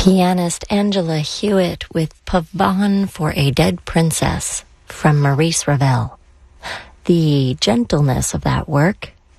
Pianist Angela Hewitt with Pavane for a Dead Princess from Maurice Ravel. The gentleness of that work